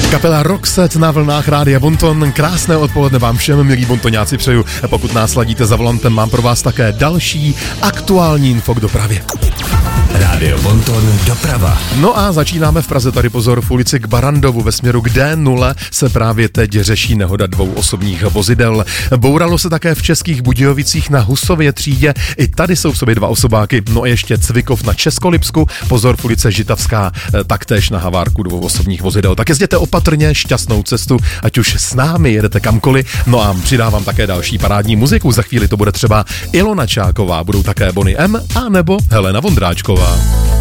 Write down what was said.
Kapela Roxette na vlnách Rádia Bonton. Krásné odpoledne vám všem, milí bontoňáci, přeju. Pokud nás ladíte za volantem, mám pro vás také další aktuální info k dopravě. Rádio Bonton doprava. No a začínáme v Praze, tady pozor, v ulici k Barandovu ve směru k D0 se právě teď řeší nehoda dvou osobních vozidel. Bouralo se také v Českých Budějovicích na Husově třídě, i tady jsou v sobě dva osobáky. No a ještě Cvikov na Českolipsku, pozor v ulice Žitavská, taktéž na havárku dvou osobních vozidel. Tak jezděte opatrně, šťastnou cestu, ať už s námi jedete kamkoliv. No a přidávám také další parádní muziku, za chvíli to bude třeba Ilona Čáková, budou také Bonnie M a nebo Helena Vondráčková.